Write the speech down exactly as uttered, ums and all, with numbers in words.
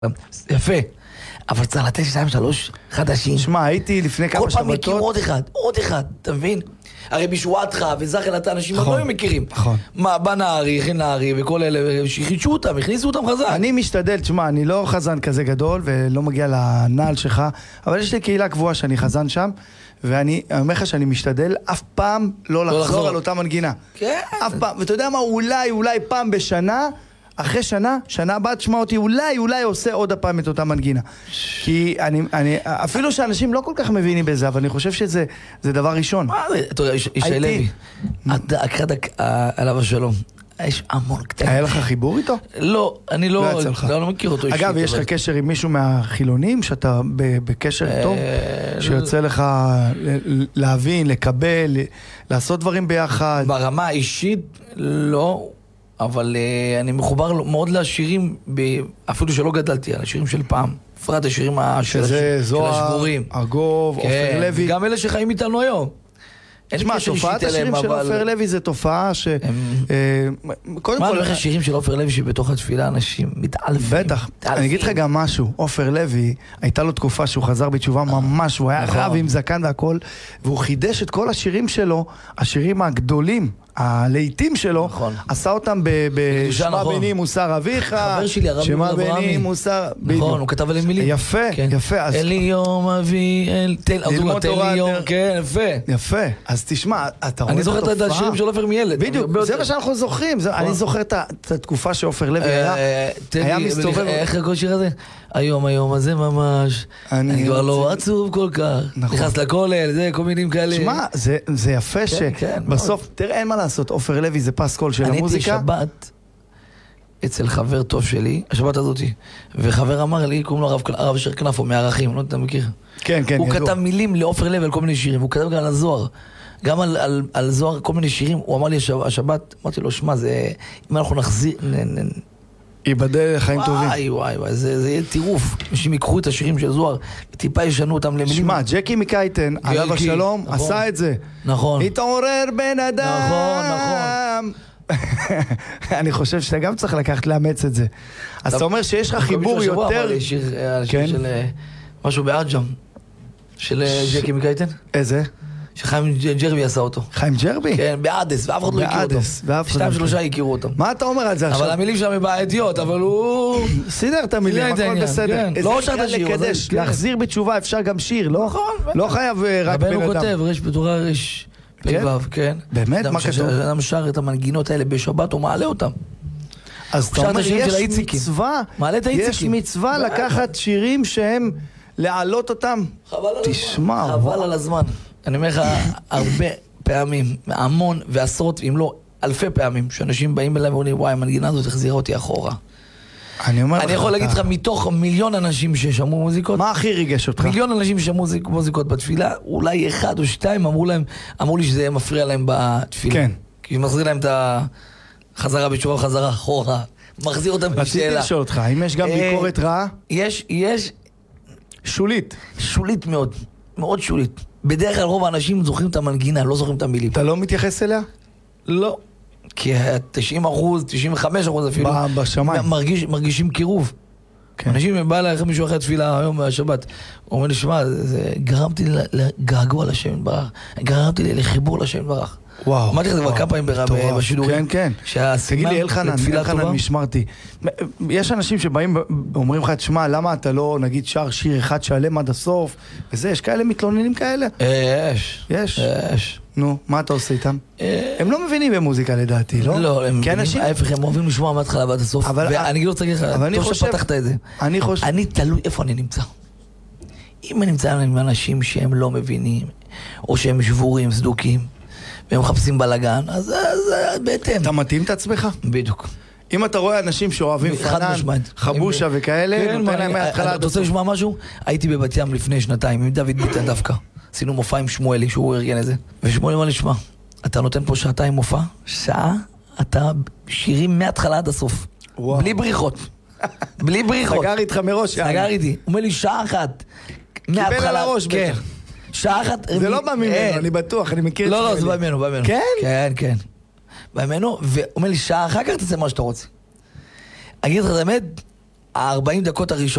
יפה, אבל צריך לתת שתיים שלוש חדשים. שמע, הייתי לפני כמה שבתות... כל פעם מכיר עוד אחד, עוד אחד, אתה מבין? הרי בישועתך וזכר את האנשים לא היו מכירים. נכון. מה, בנערי, הכין נערי וכל אלה, שחידשו אותם, הכניסו אותם חזק. אני משתדל, תשמע, אני לא חזן כזה גדול ולא מגיע לנעל שלך, אבל יש לי קהילה קבועה שאני חזן שם, ואני אומר לך שאני משתדל אף פעם לא לחזור על אותה מנגינה. כן. אף פעם, ואתה יודע מה, אולי, אולי פעם בשנה... אחרי שנה, שנה הבאה תשמע אותי, אולי, אולי עושה עוד הפעם את אותה מנגינה. כי אני, אני, אפילו שאנשים לא כל כך מבינים בזה, אבל אני חושב שזה, זה דבר ראשון. מה זה? אתה יודע, ישי לוי, הקראת עליו השלום. יש המון קטעים. היה לך חיבור איתו? לא, אני לא, לא מכיר אותו אישית. אגב, יש לך קשר עם מישהו מהחילונים, שאתה בקשר טוב, שיוצא לך להבין, לקבל, לעשות דברים ביחד? ברמה האישית, לא. אבל uh, אני מחובר מאוד לשירים, ב... אפילו שלא גדלתי, על השירים של פעם. בפרט השירים של, שזה הש... זוהר, של השבורים. אגוב, כן, עופר לוי. גם אלה שחיים איתנו היום. תשמע, תופעת השירים של עופר לוי זה תופעה ש... קודם כל... מה הולך השירים של עופר לוי שבתוך התפילה אנשים מתעלפים? בטח. אני אגיד לך גם משהו. עופר לוי, הייתה לו תקופה שהוא חזר בתשובה ממש, הוא היה רב עם זקן והכל, והוא חידש את כל השירים שלו, השירים הגדולים, הלהיטים שלו, עשה אותם בשמה בני מוסר אביך, שמה בני מוסר... נכון, הוא כתב עליהם מילים. יפה, יפה. אלי יום אבי, ללמוד תורה. כן, יפה. יפה. אז תשמע, אתה רואה את התופעה. אני זוכר את השירים של עופר מילד. בדיוק, זה מה שאנחנו זוכרים. אני זוכר את התקופה שעופר לוי היה מסתובב. איך הכל שיר הזה? היום, היום הזה ממש. אני כבר לא עצוב כל כך. נכנס לכולל, זה, כל מינים כאלה. שמע, זה יפה שבסוף, תראה, אין מה לעשות, עופר לוי זה פסקול של המוזיקה. אני הייתי שבת אצל חבר טוב שלי, השבת הזאתי, וחבר אמר לי, קוראים לו הרב אשר כנפו, מערכים, לא יודע, אתה מכיר? כן, כן, הוא כתב מילים לעופר לוי על כל מיני שירים, והוא כתב גם על הזוהר. גם על, על, על זוהר, כל מיני שירים, הוא אמר לי השבת, אמרתי לו, שמע, זה, אם אנחנו נחזיר, ייבדל חיים טובים. וואי, וואי, וואי, זה, זה יהיה טירוף. אנשים יקחו את השירים של זוהר, וטיפה ישנו אותם למילים. שמע, ג'קי מקייטן, עליו השלום, נכון, עשה את זה. נכון. התעורר בן אדם. נכון, נכון. אני חושב שאתה גם צריך לקחת לאמץ את זה. אז אתה אומר שיש לך חיבור יותר... שיר של משהו באג'ם, של ג'קי מקייטן. איזה? שחיים ג'רבי עשה אותו. חיים ג'רבי? כן, באדס, ואף אחד לא הכיר אותו. שתיים שלושה הכירו אותם. מה אתה אומר על זה עכשיו? אבל המילים שם הם בעייתיות, אבל הוא... סידר את המילים, הכל בסדר. לא שרת השיר. להחזיר בתשובה אפשר גם שיר, לא? נכון. לא חייב רק בן אדם. רבנו כותב, רש בתורה רש פ"ו, כן. באמת? מה כתוב? אדם שר את המנגינות האלה בשבת, הוא מעלה אותם. אז אתה אומר, יש מצווה, יש מצווה לקחת שירים שהם להעלות אותם. תשמע, חבל על הזמן. אני אומר לך, הרבה פעמים, המון ועשרות, אם לא אלפי פעמים, שאנשים באים אליי ואומרים, וואי, המנגינה הזאת החזירה אותי אחורה. אני אומר לך... אני יכול להגיד לך, מתוך מיליון אנשים ששמעו מוזיקות... מה הכי ריגש אותך? מיליון אנשים ששמעו מוזיקות בתפילה, אולי אחד או שתיים אמרו להם, אמרו לי שזה מפריע להם בתפילה. כן. כי מחזיר להם את החזרה בתשובה וחזרה אחורה. מחזיר אותם בשאלה. רציתי לשאול אותך, האם יש גם ביקורת רעה? יש, יש... שולית. שולית מאוד, מאוד שולית. בדרך כלל רוב האנשים זוכרים את המנגינה, לא זוכרים את המילים. אתה לא מתייחס אליה? לא. כי תשעים אחוז, תשעים וחמישה אחוז אפילו, בשמיים. מרגיש, מרגישים קירוב. כן. אנשים בא אליי, מישהו אחרי תפילה היום בשבת, הוא אומר לי, שמע, גרמתי לגעגוע לשם יתברך, גרמתי לחיבור לשם יתברך. וואו. אמרתי לך, זה כבר כמה פעמים בשידורים. כן, כן. תגיד לי, אלחנן, אלחנן משמרתי. יש אנשים שבאים, אומרים לך, תשמע, למה אתה לא, נגיד, שר שיר אחד שלם עד הסוף, וזה, יש כאלה מתלוננים כאלה? יש. יש? יש. נו, מה אתה עושה איתם? הם לא מבינים במוזיקה לדעתי, לא? לא, הם מבינים, ההפך, הם אוהבים לשמוע מההתחלה ועד הסוף, ואני לא רוצה להגיד לך, טוב שפתחת את זה. אני חושב... אני תלוי איפה אני נמצא. אם אני נמצא עם אנשים שהם לא מבינים, או שהם שבורים, סדוקים, והם מחפשים בלגן, אז בהתאם. אתה מתאים את עצמך? בדיוק. אם אתה רואה אנשים שאוהבים פנן, חבושה וכאלה, נותן להם מההתחלה... אתה רוצה לשמוע משהו? הייתי בבת ים לפני שנתיים, עם דוד ביטן דווקא. עשינו מופע עם שמואלי, שהוא ארגן את זה. ושמואלי מה לשמע? אתה נותן פה שעתיים מופע? שעה? אתה שירים מההתחלה עד הסוף. בלי בריחות. בלי בריחות. סגר איתך מראש. סגר איתי. הוא אומר לי שעה אחת. קיבל על הראש בטח. שעה אחת... זה לא בא ממנו, אני בטוח, אני מכיר את לא, לא, זה בא ממנו, בא ממנו. כן? כן, כן. בא ממנו, והוא אומר לי, שעה אחר כך תעשה מה שאתה רוצה. אגיד לך את האמת, ה-ארבעים דקות הראשונות